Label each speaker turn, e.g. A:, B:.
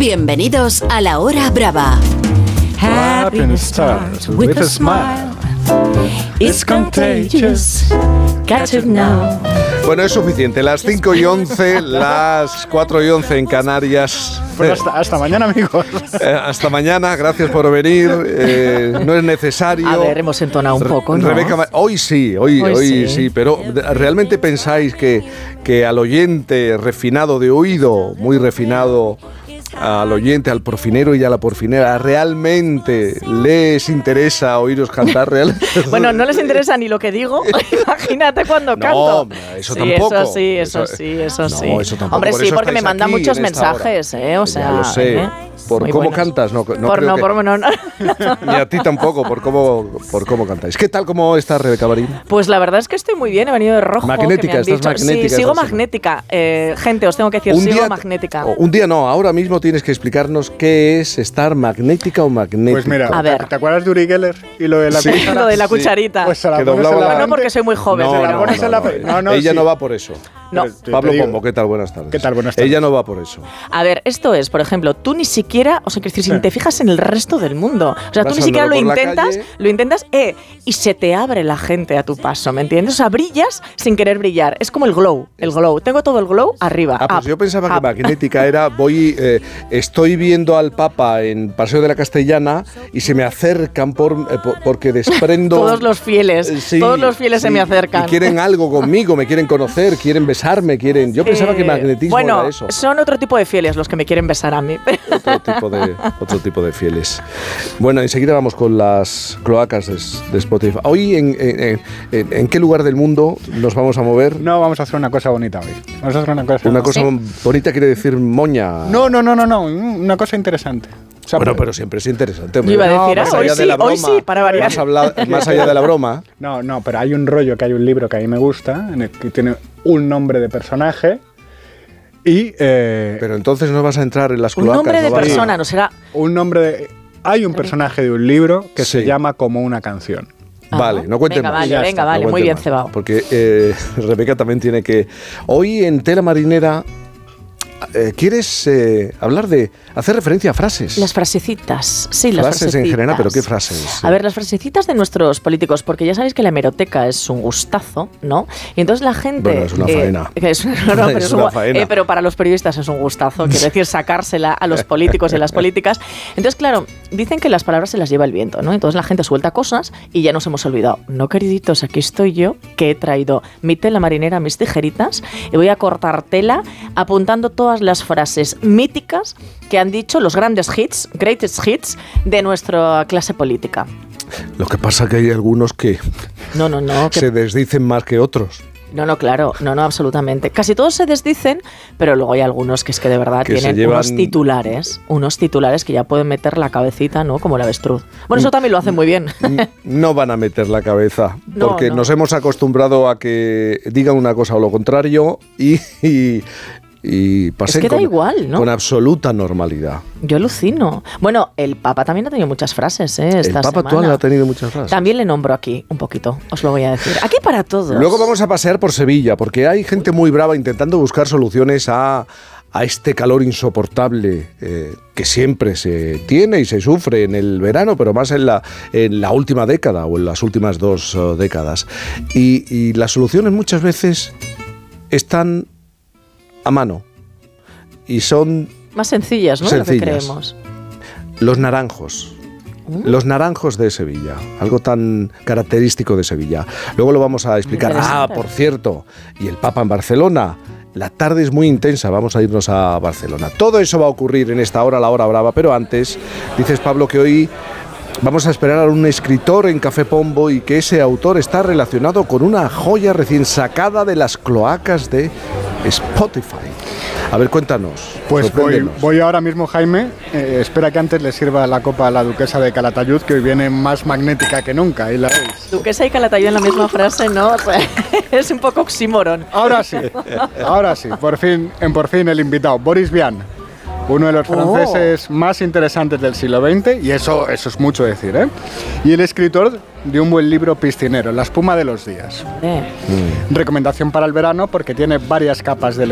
A: Bienvenidos a La Hora Brava.
B: Happiness starts with a smile. It's contagious. Catch it now.
C: Bueno, es suficiente. Las 5:11, las 4:11 en Canarias.
B: Pues hasta mañana, amigos.
C: Hasta mañana, gracias por venir. No es necesario.
D: A ver, hemos entonado un poco, ¿no?
C: Rebeca, hoy sí, pero ¿realmente pensáis que al oyente refinado de oído, muy refinado, al oyente, al porfinero y a la porfinera, realmente les interesa oíros cantar?
D: Bueno, no les interesa ni lo que digo. Imagínate cuando canto.
C: No, eso tampoco.
D: Eso sí.
C: No, eso tampoco.
D: Hombre, sí, porque me mandan muchos mensajes, o sea.
C: Ya lo sé. Por cómo
D: buenos.
C: Cantas, no. Ni a ti tampoco, por cómo cantáis. ¿Qué tal, cómo estás, Rebeca Barín?
D: Pues la verdad es que estoy muy bien, he venido de rojo.
C: Magnética, estás magnética.
D: Sí, sigo magnética. Gente, os tengo que decir, sigo magnética.
C: Un día no, ahora mismo tienes que explicarnos qué es estar magnética o magnético.
B: Pues mira,
D: a ver.
B: ¿te acuerdas de Uri Geller y lo de la cuchara?
D: Lo de la cucharita.
B: Pues se la
C: Que
B: pones
C: doblaba
B: en la
C: la-
D: No,
B: frente.
D: porque soy muy joven.
B: No,
C: Ella
B: sí.
C: no va por eso.
D: No.
C: Pablo
B: Te digo.
C: Pombo, ¿qué tal? Buenas tardes.
B: ¿Qué tal? Buenas tardes.
C: Ella no va por eso.
D: A ver, esto es, por ejemplo, tú ni siquiera, o sea, que si te fijas en el resto del mundo, o sea, tú
C: Vas
D: ni siquiera
C: andando por la
D: lo intentas, y se te abre la gente a tu paso, ¿me entiendes? O sea, brillas sin querer brillar. Es como el glow. Tengo todo el glow arriba.
C: Pues yo pensaba que magnética era, estoy viendo al Papa en Paseo de la Castellana y se me acercan porque desprendo...
D: Todos los fieles se me acercan.
C: Y quieren algo conmigo, me quieren conocer, quieren besarme, quieren... Yo pensaba que magnetismo era eso.
D: Son otro tipo de fieles los que me quieren besar a mí.
C: Otro tipo de fieles. Bueno, enseguida vamos con las cloacas de Spotify. Hoy, ¿en qué lugar del mundo nos vamos a mover?
B: No, vamos a hacer una cosa bonita hoy. Vamos a hacer una cosa...
C: Una cosa bonita quiere decir moña.
B: No, una cosa interesante. O sea,
C: Bueno, pero siempre es interesante.
D: Yo iba a decir,
C: más allá de la broma,
D: hoy sí, para variar.
C: Más allá de la broma.
B: No, pero hay un rollo, que hay un libro que a mí me gusta, en el que tiene un nombre de personaje y...
C: Pero entonces no vas a entrar en las
D: Un
C: cloacas.
D: nombre de
C: ¿no vas a-
D: persona, no será...
B: un nombre de... Hay un personaje de un libro que
C: Sí.
B: se llama Como una canción.
C: Vale, no cuentes
D: Venga,
C: más.
D: vale,
C: No
D: muy
C: cuentes
D: bien
C: más,
D: cebado.
C: Porque Rebeca también tiene que... Hoy en Tela Marinera quieres hablar de... hacer referencia a frases.
D: Las frasecitas, sí, las
C: Frases
D: frasecitas.
C: en general, pero ¿qué frases?
D: A ver, las frasecitas de nuestros políticos, porque ya sabéis que la hemeroteca es un gustazo, ¿no? Y entonces la gente...
C: Bueno, es una faena.
D: Pero para los periodistas es un gustazo, quiero decir, sacársela a los políticos y a las políticas. Entonces, claro, dicen que las palabras se las lleva el viento, ¿no? Entonces la gente suelta cosas y ya nos hemos olvidado. No, queriditos, aquí estoy yo, que he traído mi tela marinera, mis tijeritas, y voy a cortar tela apuntando todas las frases míticas que han dicho los grandes hits, greatest hits, de nuestra clase política.
C: Lo que pasa que hay algunos que
D: No,
C: se desdicen más que otros.
D: No, claro, no, absolutamente. Casi todos se desdicen, pero luego hay algunos que es que de verdad
C: Que se
D: tienen
C: llevan-
D: unos titulares que ya pueden meter la cabecita, ¿no? Como el avestruz. Bueno, eso también lo hacen muy bien.
C: No van a meter la cabeza,
D: No,
C: porque
D: no.
C: nos hemos acostumbrado a que digan una cosa o lo contrario y pasen
D: Es que da igual, ¿no?
C: con absoluta normalidad.
D: Yo alucino. Bueno, el Papa también ha tenido muchas frases, ¿eh?
C: El Papa actual ha tenido muchas frases.
D: También le nombro aquí un poquito, os lo voy a decir. Aquí para todos.
C: Luego vamos a pasear por Sevilla, porque hay gente muy brava intentando buscar soluciones a este calor insoportable que siempre se tiene y se sufre en el verano, pero más en la última década o en las últimas 2 décadas. Y las soluciones muchas veces están a mano y son
D: Más sencillas, ¿no? De lo que
C: Sencillas.
D: creemos.
C: los naranjos. Los naranjos de Sevilla, algo tan característico de Sevilla. Luego lo vamos a explicar.
D: Interesante.
C: Por cierto, y el Papa en Barcelona. La tarde es muy intensa, vamos a irnos a Barcelona. Todo eso va a ocurrir en esta hora, la hora brava, pero antes, dices, Pablo, que hoy vamos a esperar a un escritor en Café Pombo y que ese autor está relacionado con una joya recién sacada de las cloacas de Spotify. A ver, cuéntanos.
B: Pues
C: sorpréndenos.
B: voy ahora mismo, Jaime. Espera que antes le sirva la copa a la duquesa de Calatayud, que hoy viene más magnética que nunca. Ahí la veis.
D: Duquesa y Calatayud en la misma frase, ¿no? O sea, es un poco oxímoron.
B: Ahora sí, por fin el invitado, Boris Vian, uno de los franceses más interesantes del siglo XX, y eso es mucho decir, ¿eh? Y el escritor de un buen libro piscinero, La espuma de los días. Recomendación para el verano porque tiene varias capas de